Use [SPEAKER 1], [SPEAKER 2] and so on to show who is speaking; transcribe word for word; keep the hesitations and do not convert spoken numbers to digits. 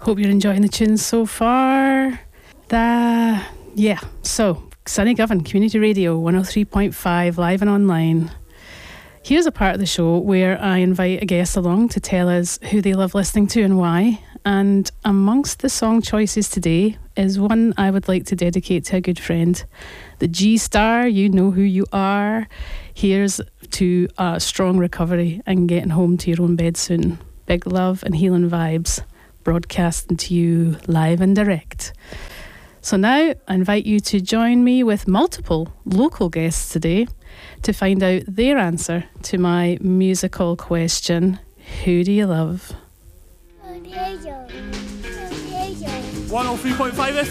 [SPEAKER 1] Hope you're enjoying the tunes so far. The, yeah, so Sunny Govan, Community Radio, one oh three point five, live and online. Here's a part of the show where I invite a guest along to tell us who they love listening to and why. And amongst the song choices today is one I would like to dedicate to a good friend. The G-Star, you know who you are. Here's to a strong recovery and getting home to your own bed soon. Big love and healing vibes broadcasting to you live and direct. So now I invite you to join me with multiple local guests today to find out their answer to my musical question, who do you love?
[SPEAKER 2] one oh three point five